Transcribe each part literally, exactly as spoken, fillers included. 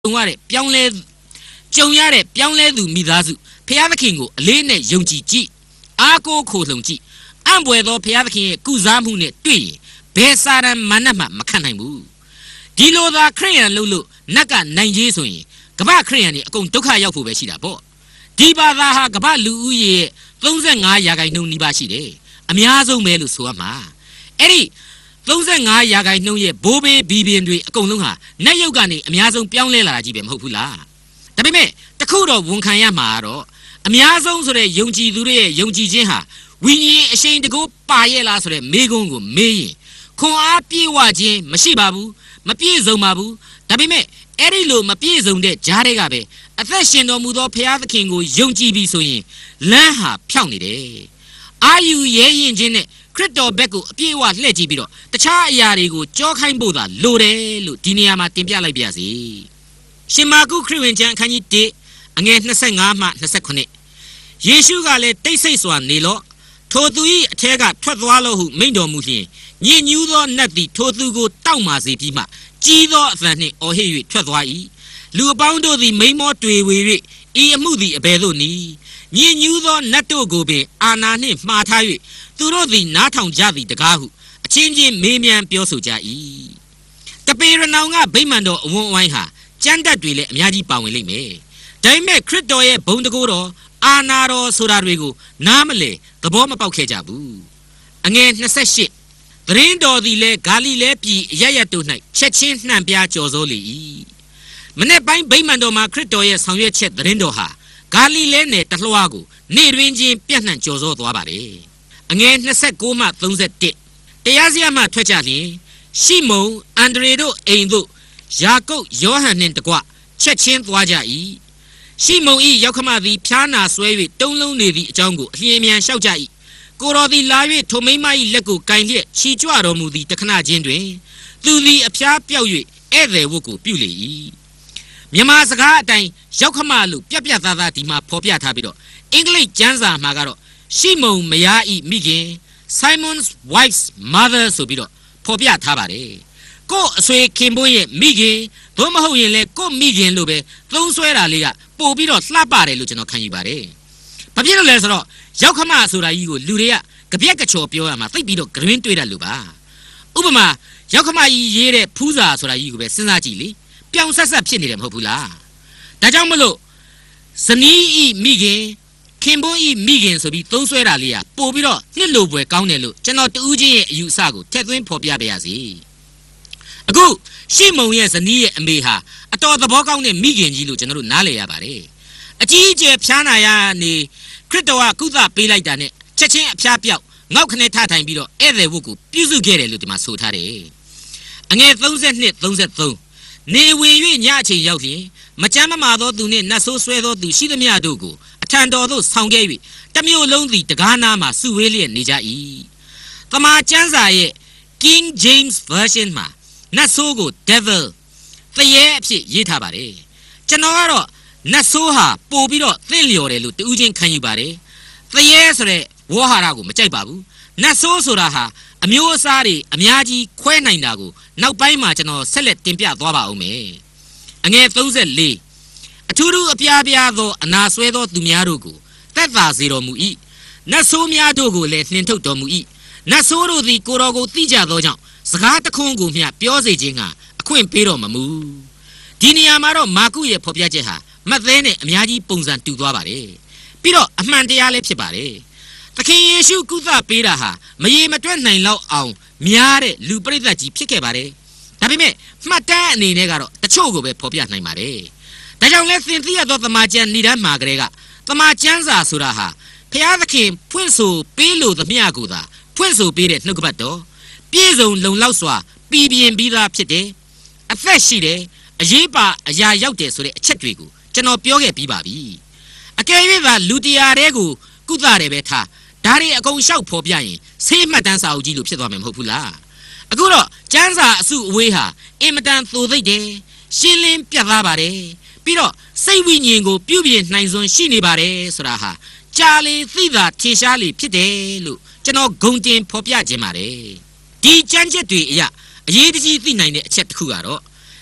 ုံရတဲ့ပြောင်းလဲကြုံရတဲ့ပြောင်းလဲသူမိသားစုဖျားသခင်ကိုအလေးနဲ့ယုံကြည်ကြည့်အားကိုးခိုလှုံကြည့်အံ့ဘွယ်သောဖျားသခင်ရဲ့ကုစားမှုနဲ့တွေ့ရင်ဘယ်စာရန်မနတ်မှမခံနိုင်ဘူးဒီလိုသာခရိယန်လို့လို့နတ်ကနိုင်ကြီးဆိုရင်ကမ္ဘာခရိယန်တွေအကုန်ဒုက္ခရောက်ဖို့ပဲရှိတာပေါ့ဒီဘာသာဟာကမ္ဘာလူဦးရေရဲ့သုံးဆယ့်ငါးရာခိုင်နှုန်းနီးပါးရှိတယ်အများဆုံးပဲလို့ဆိုရမှာအဲ့ဒီသုံးဆယ့်ငါးရာခိုင်နှုန်းရဲ့ဘိုးဘေးဘီဘင်တွေအကုန်လုံးဟာနတ်ရုပ်ကနေအများဆုံးပြောင်းလဲလာတာကြီးပဲမဟုတ်ဘူးလားဒါပေမဲ့တခုတော့ဝန်ခံရမှာတော့အများဆုံးဆိုတဲ့ယုံကြည်သူတွေရဲ့ယုံကြည်ခြင်းဟာဝိညာဉ်အရှိန်တကူပါရဲ့လားဆိုတဲ့မေးခွန်းကိုမေးရင်ခွန်အားပြေဝခြင်းမရှိပါဘူးမပြည့်စုံပါဘူးဒါပေမဲ့အဲ့ဒီလိုမပြည့်စုံတဲ့ကြားတွေကပဲအသက်ရှင်တော်မူသောဘုရားသခင်ကိုယုံကြည်ပြီးဆိုရင်လမ်းဟာဖြောင့်နေတယ်အာယူရဲရင်ခြင်းနဲ့ခရစ်တော်ဘက်ကိုအပြည့်အဝလှည့်ကြည့်ပြီးတော့တခြားအရာတွေကိုကြောခိုင်းဖို့သာလိုတယ်လို့ဒီနေရာမှာတင်ပြလိုက်ပါရစေရှင်မာကုခရစ်ဝင်ကျမ်းအခန်းကြီးတစ်အငယ်နှစ်ဆယ့်ငါးမှနှစ်ဆယ့်ခုနှစ်ယေရှုကလည်းတိတ်ဆိတ်စွာနေလော့ထိုသူ၏အထက်ကထွက်သွားလို့ဟုမိန့်တော်မူလျှင်ညဉ့်ညူးသောနတ်သည်ထိုသူကိုတောက်မာစေပြီးမှကြီးသောအသံနှင့်အော်ဟစ်၍ထွက်သွား၏လူအပေါင်းတို့သည်မိန်မောတွေဝေ၍ဤအမှုသည်အဘယ်သို့နည်းညဉ့်ညူးသောနတ်တို့ကိုပင်အာနာနှင့်မှားထား၍သူတို့သည်နားထောင်ကြသည်တကားဟုအချင်းချင်းမေးမြန်းပြောဆိုကြ၏တပေရနောင်ကဗိမာန်တော်အဝန်းအဝိုင်းဟာကျမ်းတတ်တွေလည်းအများကြီးပါဝင်လိမ့်မယ်ဒါပေမဲ့ခရစ်တော်ရဲ့ဘုံတကူတော်အာနာတော်ဆိုတာတွေကိုနားမလည်သဘောမပေါက်ခဲ့ကြဘူးအငယ်နှစ်ဆယ့်ရှစ်သတင်းတော်သည်လည်းဂါလိလဲပြည်အရရတို့၌ချက်ချင်းနှံ့ပြားကြော်စိုးလေ၏မနေ့ပိုင်းဗိမာန်တော်မှာခရစ်တော်ရဲ့ဆောင်ရွက်ချက်သတင်းတော်ဟာဂါလိလဲနယ်တလွှားကိုနေတွင်ချင်းပြန့်နှံ့ကြော်စိုးသွားပါတယ်အငယ်နှစ်ဆယ့်ကိုမှသုံးဆယ့်တစ်တရားစရာမှထွက်ကြလျင်ရှိမုန်အန္ဒရေတို့အိမ်တို့ယာကုပ်ယောဟန်နှင့်တကွချက်ချင်းသွားကြ၏ရှိမုန်၏ရောက်ခမသည်ဖျားနာဆွဲ၍တုံးလုံးနေသည့်အကြောင်းကိုအလျင်အမြန်လျှောက်ကြ၏ကိုတော်သည်လာ၍ထိုမိန်းမ၏လက်ကိုကင်လျက်ချီကြွတော်မူသည်တခဏချင်းတွင်သူသည်အဖျားပြောက်၍ဧည့်သည်ဝတ်ကိုပြုလေ၏မြမစကားအတိုင်းရောက်ခမလို့ပြက်ပြက်သားသားဒီမှာဖော်ပြထားပြီးတော့အင်္ဂလိပ်ကျမ်းစာမှာကတော့ရှိမုန်မယား၏မိခင် Simon's wife's mother ဆိုပြီးတော့ဖော်ပြထားပါတယ်ကို့အဆွေခင်ပွန်းရဲ့မိခင်သို့မဟုတ်ရင်လည်းကို့မိခင်လို့ပဲသုံးဆွဲတာလေးကပို့ပြီးတော့လှပတယ်လို့ကျွန်တော်ခံယူပါတယ်။ဘာဖြစ်လို့လဲဆိုတော့ရောက်ခမဆိုတာကြီးကိုလူတွေကကြပြက်ကချော်ပြောရမှာသိပ်ပြီးတော့ဂရင်းတွေးတတ်လို့ပါ။ဥပမာရောက်ခမကြီးရေးတဲ့ဖူးစာဆိုတာကြီးကိုပဲစဉ်းစားကြည့်လေ။ပြောင်ဆက်ဆက်ဖြစ်နေတယ်မဟုတ်ဘူးလား။ဒါကြောင့်မလို့ဇနီးဤမိခင်ခင်ပွန်းဤမိခင်ဆိုပြီးသုံးဆွဲတာလေးကပို့ပြီးတော့နှစ်လိုပွဲကောင်းတယ်လို့ကျွန်တော်တူးချင်းရဲ့အယူအဆကိုထည့်သွင်းဖော်ပြပါရစေ။အခုရှိမုံရဲ့ဇနီးရဲ့အမေဟာအတော်သဘောကောင်းတဲ့မိခင်ကြီးလို့ကျွန်တော်တို့နားလည်ရပါတယ်အကြီးအကျယ်ဖျားနာရနေခရစ်တော်ကကုသပေးလိုက်တာနဲ့ချက်ချင်းအဖျားပြောက်ငေါက်ခနဲ့ထထိုင်ပြီးတော့ဧည့်သည်ဝတ်ကိုပြုစုခဲ့တယ်လို့ဒီမှာဆိုထားတယ်အငယ်သုံးဆယ့်နှစ် သုံးဆယ့်သုံးနေဝင်၍ညအချိန်ရောက်လျင်မကြမ်းမမာသောသူနှင့်နတ်ဆိုးဆွဲသောသူရှိသမျှတို့ကိုအထံတော်သို့ဆောင်ခဲ့၍တမျိုးလုံးသည်တကားနားမှစုဝေးလျက်နေကြ၏တမန်ကျမ်းစာရဲ့ King James Version မှာနတ်ဆိုးကို devil သရဲအဖြစ်ရေးထားပါတယ်ကျွန်တော်ကတော့နတ်ဆိုးဟာပို့ပြီးတော့သင့်လျော်တယ်လို့တူးချင်းခံယူပါတယ်သရဲဆိုတဲ့ဝေါ်ဟာရကိုမကြိုက်ပါဘူးနတ်ဆိုးဆိုတာဟာအမျိုးအစားတွေအများကြီးခွဲနိုင်တာကိုနောက်ပိုင်းမှာကျွန်တော်ဆက်လက်တင်ပြသွားပါဦးမယ်အငယ်သုံးဆယ့်လေးအထူးထူးအပြားပြားသောအနာဆွဲသောသူများတို့ကိုသက်သာစေတော်မူ၏နတ်ဆိုးများတို့ကိုလည်းနှင်ထုတ်တော်မူ၏နတ်ဆိုးတို့သည်ကိုတော်ကိုသိကြသောကြောင့်စကားတခွန်းကိုမျှပြောစေခြင်းကအခွင့်ပေးတော်မမူဒီနေရာမှာတော့မာကုရဲ့ဖော်ပြချက်ဟာမတ်သဲနဲ့အများကြီးပုံစံတူသွားပါတယ်ပြီးတော့အမှန်တရားလည်းဖြစ်ပါတယ်သခင်ယေရှုကုသပေးတာဟာမရေမတွက်နိုင်လောက်အောင်များတဲ့လူပရိသတ်ကြီးဖြစ်ခဲ့ပါတယ်ဒါပေမဲ့မှတ်တမ်းအနေနဲ့ကတော့တချို့ကိုပဲဖော်ပြနိုင်ပါတယ်ဒါကြောင့်လဲသင်သိရသောသမာကျမ်းဏ္ဍာန်မှာကလေးကသမာကျမ်းစာဆိုတာဟာဖျားသခင်ဖွင့်ဆိုပေးလို့သမျှကိုသာဖွင့်ဆိုပေးတဲ့နှုတ်ကပတ်တော်ပြည့်စုံလုံလောက်စွာပြည်ပြင်းပြီးသားဖြစ်တယ်အသက်ရှိတယ်အရေးပါအရာရောက်တယ်ဆိုတဲ့အချက်တွေကိုကျွန်တော်ပြောခဲ့ပြီးပါပြီအကယ်၍သာလူတရားတွေကိုကုသတယ်ပဲထားဒါတွေအကုန်လျှောက်ဖော်ပြရင်ဆေးမှတ်တမ်းစာအုပ်ကြီးလို့ဖြစ်သွားမယ်မဟုတ်ဘူးလားအခုတော့ကျမ်းစာအစုအဝေးဟာအင်မတန်သိုသိပ်တယ်ရှင်းလင်းပြတ်သားပါတယ်ပြီးတော့စိတ်ဝိညာဉ်ကိုပြုပြင်နိုင်စွမ်းရှိနေပါတယ်ဆိုတာဟာကြာလေသိတာထင်ရှားလေဖြစ်တယ်လို့ကျွန်တော်ဂုဏ်တင်ဖော်ပြခြင်းပါတယ်ဒီကြမ်းချက်တွေအရာအရေးတကြီးသိနိုင်တဲ့အချက်တစ်ခုကတော့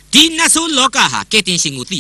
ဒီနတ်ဆိုးလောကဟာကဲတင်ရှင်ကိုသိ